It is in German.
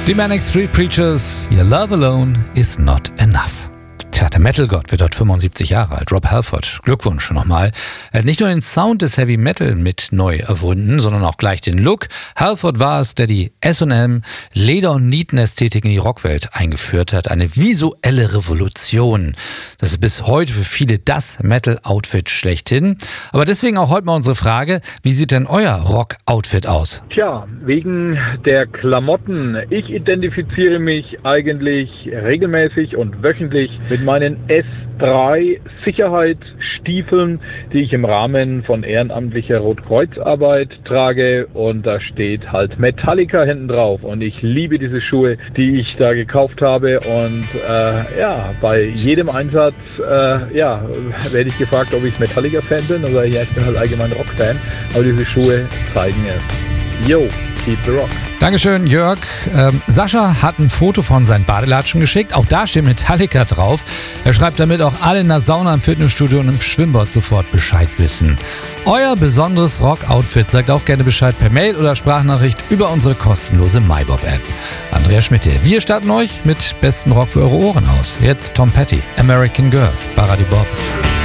Die Manic Street Preachers, Your Love Alone is Not Enough. Tja, der Metal-Gott wird dort 75 Jahre alt. Rob Halford, Glückwunsch nochmal. Er hat nicht nur den Sound des Heavy Metal mit neu erfunden, sondern auch gleich den Look. Halford war es, der die S&M, Leder- und Nietenästhetik in die Rockwelt eingeführt hat. Eine visuelle Revolution. Das ist bis heute für viele das Metal-Outfit schlechthin. Aber deswegen auch heute mal unsere Frage, wie sieht denn euer Rock-Outfit aus? Tja, wegen der Klamotten. Ich identifiziere mich eigentlich regelmäßig und wöchentlich mit meinen S3 Sicherheitsstiefeln, die ich im Rahmen von ehrenamtlicher Rotkreuzarbeit trage, und da steht halt Metallica hinten drauf, und ich liebe diese Schuhe, die ich da gekauft habe, und bei jedem Einsatz werde ich gefragt, ob ich Metallica-Fan bin, oder ja, ich bin halt allgemein Rock-Fan, aber diese Schuhe zeigen es. Yo, keep the rock. Dankeschön, Jörg. Sascha hat ein Foto von seinen Badelatschen geschickt. Auch da steht Metallica drauf. Er schreibt, damit auch alle in der Sauna, im Fitnessstudio und im Schwimmbad sofort Bescheid wissen. Euer besonderes Rock-Outfit, sagt auch gerne Bescheid per Mail oder Sprachnachricht über unsere kostenlose MyBob-App. Andrea Schmidt hier. Wir starten euch mit besten Rock für eure Ohren aus. Jetzt Tom Petty, American Girl, bei Radio Bob.